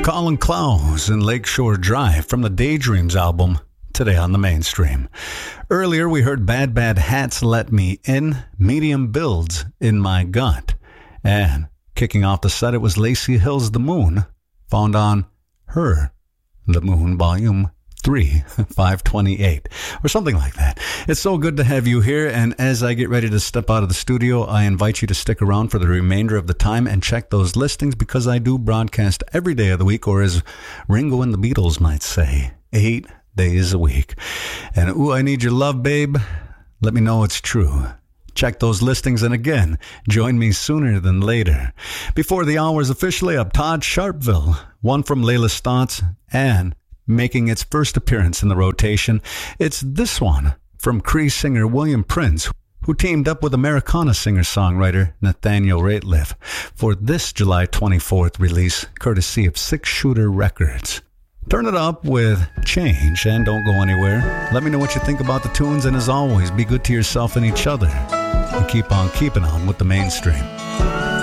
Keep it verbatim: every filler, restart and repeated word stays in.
Colin Clowes and Lakeshore Drive from the Daydreams album, today on the mainstream. Earlier we heard Bad Bad Hats Let Me In, Medium Builds In My Gut. And kicking off the set, it was Lacy Hill's The Moon, found on Her, The Moon, Volume three, five twenty-eight, or something like that. It's so good to have you here, and as I get ready to step out of the studio, I invite you to stick around for the remainder of the time and check those listings, because I do broadcast every day of the week, or as Ringo and the Beatles might say, eight days a week. And ooh, I need your love, babe. Let me know it's true. Check those listings, and again, join me sooner than later. Before the hour's officially up, Todd Sharpville, one from Layla Stotts, and making its first appearance in the rotation, it's this one from Cree singer William Prince, who teamed up with Americana singer-songwriter Nathaniel Rateliff for this July twenty-fourth release, courtesy of Six Shooter Records. Turn it up with Change and don't go anywhere. Let me know what you think about the tunes, and as always, be good to yourself and each other, and keep on keeping on with the mainstream.